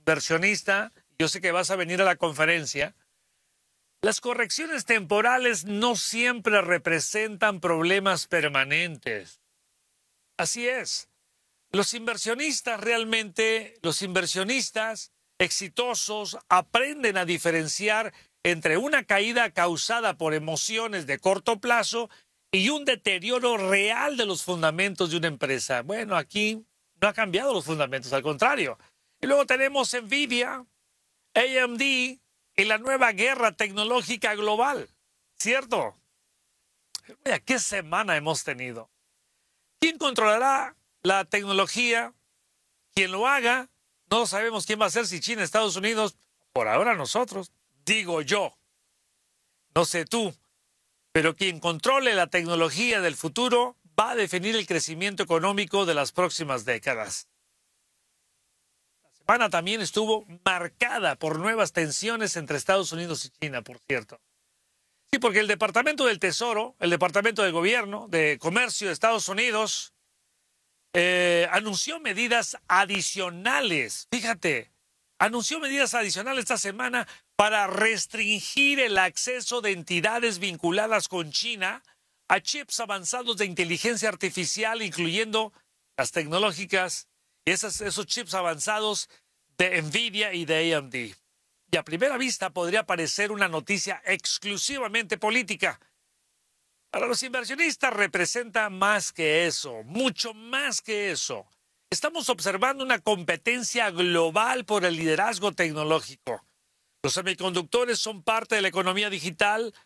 inversionista, yo sé que vas a venir a la conferencia. Las correcciones temporales no siempre representan problemas permanentes. Así es. Los inversionistas exitosos aprenden a diferenciar entre una caída causada por emociones de corto plazo y un deterioro real de los fundamentos de una empresa. Bueno, aquí no ha cambiado los fundamentos, al contrario. Y luego tenemos Nvidia, AMD y la nueva guerra tecnológica global, ¿cierto? Mira, ¿qué semana hemos tenido? ¿Quién controlará la tecnología? ¿Quién lo haga? No sabemos quién va a ser, si China, Estados Unidos. Por ahora nosotros, digo yo. No sé tú, pero quien controle la tecnología del futuro va a definir el crecimiento económico de las próximas décadas. La semana también estuvo marcada por nuevas tensiones entre Estados Unidos y China, por cierto. Sí, porque el Departamento del Tesoro, el Departamento de Gobierno, de Comercio de Estados Unidos, anunció medidas adicionales. Fíjate, anunció medidas adicionales esta semana para restringir el acceso de entidades vinculadas con China a chips avanzados de inteligencia artificial, incluyendo las tecnológicas y esos chips avanzados de Nvidia y de AMD. Y a primera vista podría parecer una noticia exclusivamente política. Para los inversionistas representa más que eso, mucho más que eso. Estamos observando una competencia global por el liderazgo tecnológico. Los semiconductores son parte de la economía digital